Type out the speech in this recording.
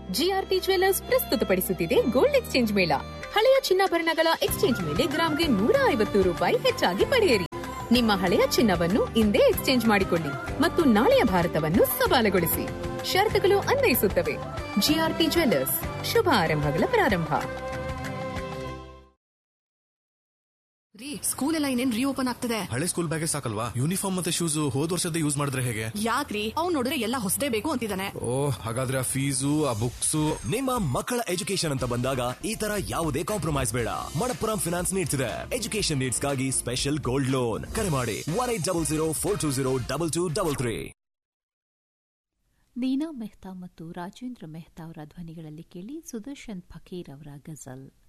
GRP jewellers ಪ್ರಸ್ತುತಪಡಿಸುತ್ತಿದೆ gold exchange ಮೇಳ. ಹಳೆಯ ಚಿನ್ನಾಭರಣಗಳ ಎಕ್ಸ್ಚೇಂಜ್ ಮೇಲೆ ಗ್ರಾಂಗೆ ₹150 ಹೆಚ್ಚಾಗಿ ಪಡೆಯಿರಿ. ನಿಮ್ಮ ಹಳೆಯ ಚಿನ್ನವನ್ನು ಇಂದೇ ಎಕ್ಸ್ಚೇಂಜ್ ಮಾಡಿಕೊಳ್ಳಿ ಮತ್ತು ನಾಳೆಯ ಭಾರತವನ್ನು ಸವಾಲುಗೊಳಿಸಿ. ಷರತ್ತುಗಳು ಅನ್ವಯಿಸುತ್ತವೆ. ಜಿಆರ್ಪಿ ಜ್ಯುವೆಲ್ಲರ್ಸ್, ಶುಭ ಆರಂಭಗಳ ಪ್ರಾರಂಭ. ಸ್ಕೂಲ್ ಎಲ್ಲ ಇನ್ನೇನ್ ರೀಓಪನ್ ಆಗ್ತದೆ. ಹಳೆ ಸ್ಕೂಲ್ ಬ್ಯಾಗೇ ಸಾಕಲ್ವಾ? ಯೂನಿಫಾರ್ಮ್ ಮತ್ತೆ ಶೂಸ್ ಹೋದ ವರ್ಷದ ಯೂಸ್ ಮಾಡಿದ್ರೆ ಹೇಗೆ? ಯಾಕ್ರಿ, ಅವ್ನು ನೋಡಿದ್ರೆ ಎಲ್ಲ ಹೊಸದೇ ಬೇಕು ಅಂತಿದ್ದಾನೆ. ಹಾಗಾದ್ರೆ ಆ ಫೀಸು, ಆ ಬುಕ್ಸ್. ನಿಮ್ಮ ಮಕ್ಕಳ ಎಜುಕೇಶನ್ ಅಂತ ಬಂದಾಗ ಈ ತರ ಯಾವುದೇ ಕಾಂಪ್ರಮೈಸ್ ಬೇಡ. ಮಣಪ್ಪುರಂ ಫಿನಾನ್ಸ್ ನೀಡ್ಸ್ ಇದೆ ಎಜುಕೇಶನ್ ನೀಡ್ಸ್ ಗಾಗಿ ಸ್ಪೆಷಲ್ ಗೋಲ್ಡ್ ಲೋನ್. ಕರೆ ಮಾಡಿ 1800420223. ನೀನಾ ಮೆಹ್ತಾ ಮತ್ತು ರಾಜೇಂದ್ರ ಮೆಹ್ತಾ ಅವರ ಧ್ವನಿಗಳಲ್ಲಿ ಕೇಳಿ ಸುದರ್ಶನ್ ಫಕೀರ್ ಅವರ ಗಜಲ್.